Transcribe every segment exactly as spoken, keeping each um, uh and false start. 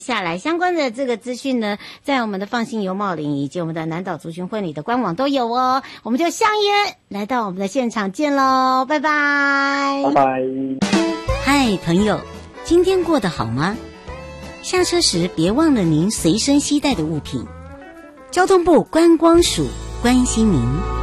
下来相关的这个资讯呢，在我们的放心游茂林以及我们的南岛族群婚礼的官网都有哦。我们就相约来到我们的现场见喽，拜拜， 拜拜。 嗨，朋友，今天过得好吗？下车时别忘了您随身携带的物品。交通部观光署关心您。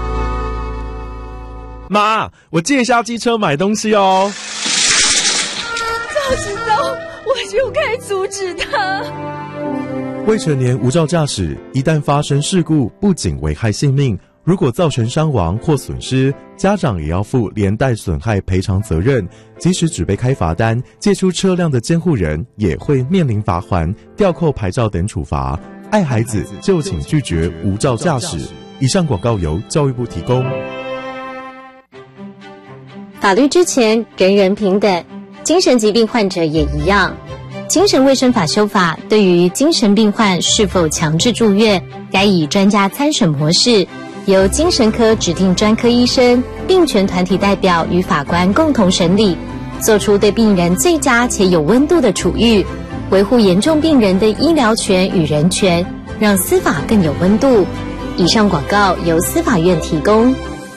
妈，我借一下机车买东西哦。 早知道我就该阻止他。 未成年无照驾驶，一旦发生事故，不仅危害性命，如果造成伤亡或损失，家长也要负连带损害赔偿责任。即使只被开罚单，借出车辆的监护人也会面临罚锾、吊扣牌照等处罚。爱孩子就请拒绝无照驾驶。以上广告由教育部提供。 法律之前，人人平等，精神疾病患者也一样。精神卫生法修法对于精神病患是否强制住院，该以专家参审模式，由精神科指定专科医生、病权团体代表与法官共同审理，做出对病人最佳且有温度的处遇，维护严重病人的医疗权与人权，让司法更有温度。以上广告由司法院提供。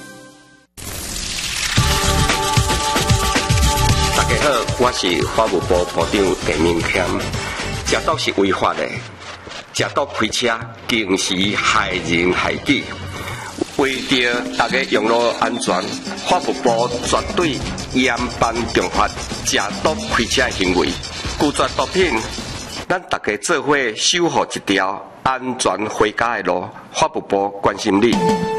大家好，我是法务部部长陈明谦。食毒是违法的，食毒开车更是害人害己。为着大家用路安全，法务部绝对严办重罚食毒开车的行为。拒绝毒品，咱大家做伙守护一条安全回家的路。法务部关心你。